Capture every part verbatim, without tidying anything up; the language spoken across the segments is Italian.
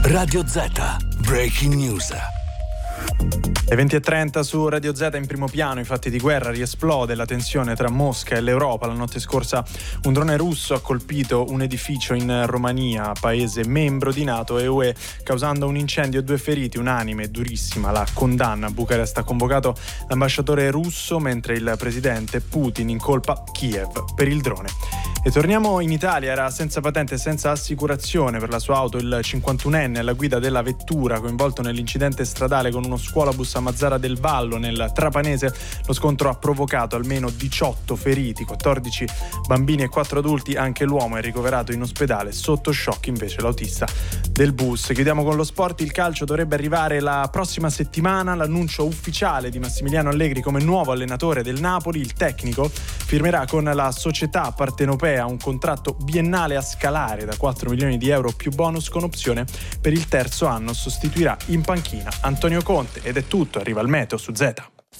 Radio Z, Breaking News. Le venti e trenta su Radio Z. In primo piano i fatti di guerra, riesplode la tensione tra Mosca e l'Europa. La notte scorsa un drone russo ha colpito un edificio in Romania, paese membro di NATO e U E, causando un incendio e due feriti, unanime e durissima la condanna. Bucarest ha convocato l'ambasciatore russo, mentre il presidente Putin incolpa Kiev per il drone. E torniamo in Italia. Era senza patente e senza assicurazione per la sua auto il cinquantunenne alla guida della vettura coinvolto nell'incidente stradale con uno scuolabus a Mazzara del Vallo nel Trapanese. Lo scontro ha provocato almeno diciotto feriti, quattordici bambini e quattro adulti. Anche l'uomo è ricoverato in ospedale, sotto shock invece l'autista del bus. Chiudiamo con lo sport. Il calcio dovrebbe arrivare la prossima settimana. L'annuncio ufficiale di Massimiliano Allegri come nuovo allenatore del Napoli. Il tecnico firmerà con la società partenopea un contratto biennale a scalare da quattro milioni di euro più bonus con opzione per il terzo anno. Sostituirà in panchina Antonio Conte. Ed è tutto, arriva il meteo su Z.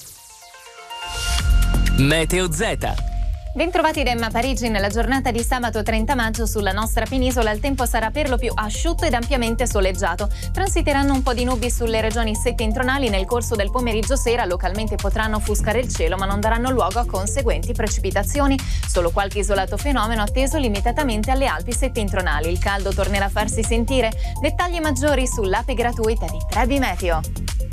Meteo Z. Bentrovati da Emma Parigi. Nella giornata di sabato trenta maggio sulla nostra penisola il tempo sarà per lo più asciutto ed ampiamente soleggiato. Transiteranno un po' di nubi sulle regioni settentrionali. Nel corso del pomeriggio sera localmente potranno offuscare il cielo, ma non daranno luogo a conseguenti precipitazioni. Solo qualche isolato fenomeno atteso limitatamente alle Alpi settentrionali. Il caldo tornerà a farsi sentire. Dettagli maggiori sull'app gratuita di tre B Meteo.